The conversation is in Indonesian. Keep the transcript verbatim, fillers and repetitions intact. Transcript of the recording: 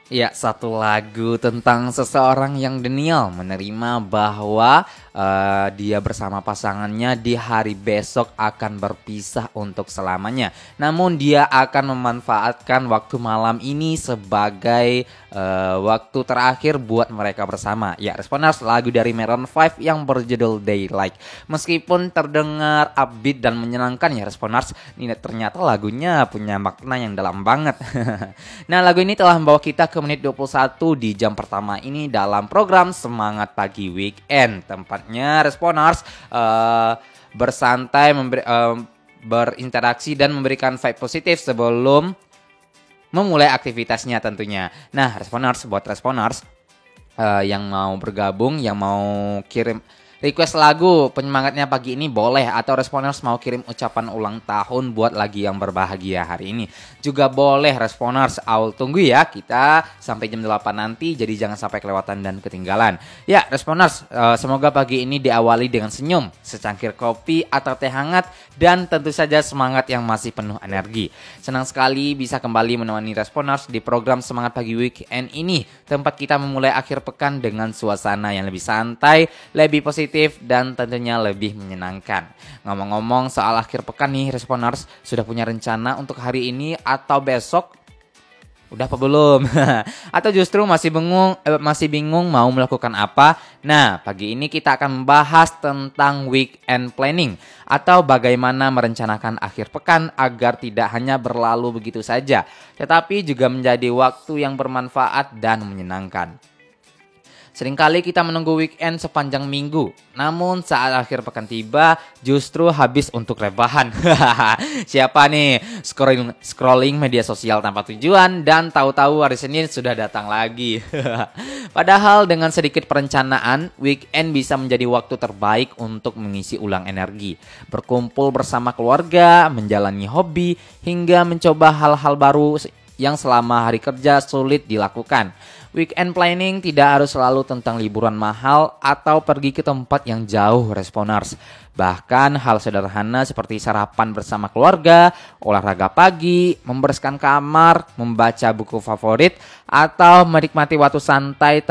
Ya, satu lagu tentang seseorang yang denial menerima bahwa eh, dia bersama pasangannya di hari besok akan berpisah untuk selamanya. Namun dia akan memanfaatkan waktu malam ini sebagai eh, waktu terakhir buat mereka bersama. Ya, Responers, lagu dari Maroon lima yang berjudul Daylight. Meskipun terdengar upbeat dan menyenangkan ya Responers, ini ternyata lagunya punya makna yang dalam banget. Nah, lagu ini telah membawa kita ke menit dua puluh satu di jam pertama ini dalam program Semangat Pagi Weekend. Tempatnya Responers eh, bersantai, memberi, eh, berinteraksi dan memberikan vibe positif sebelum memulai aktivitasnya tentunya. Nah, Responers, buat Responers eh, yang mau bergabung, yang mau kirim request lagu penyemangatnya pagi ini boleh, atau Responers mau kirim ucapan ulang tahun buat lagi yang berbahagia hari ini juga boleh Responers. I'll tunggu ya, kita sampai jam delapan nanti, jadi jangan sampai kelewatan dan ketinggalan. Ya Responers, uh, semoga pagi ini diawali dengan senyum, secangkir kopi atau teh hangat, dan tentu saja semangat yang masih penuh energi. Senang sekali bisa kembali menemani Responers di program Semangat Pagi Weekend ini, tempat kita memulai akhir pekan dengan suasana yang lebih santai, lebih positif, dan tentunya lebih menyenangkan. Ngomong-ngomong soal akhir pekan nih Responers, sudah punya rencana untuk hari ini atau besok? Udah apa belum? Atau justru masih bingung eh, masih bingung mau melakukan apa? Nah, pagi ini kita akan membahas tentang weekend planning atau bagaimana merencanakan akhir pekan agar tidak hanya berlalu begitu saja, tetapi juga menjadi waktu yang bermanfaat dan menyenangkan. Seringkali kita menunggu weekend sepanjang minggu, namun saat akhir pekan tiba justru habis untuk rebahan. Siapa nih scrolling, scrolling media sosial tanpa tujuan dan tahu-tahu hari Senin sudah datang lagi. Padahal dengan sedikit perencanaan, weekend bisa menjadi waktu terbaik untuk mengisi ulang energi, berkumpul bersama keluarga, menjalani hobi, hingga mencoba hal-hal baru yang selama hari kerja sulit dilakukan. Weekend planning tidak harus selalu tentang liburan mahal atau pergi ke tempat yang jauh Responers. Bahkan hal sederhana seperti sarapan bersama keluarga, olahraga pagi, membereskan kamar, membaca buku favorit, atau menikmati waktu santai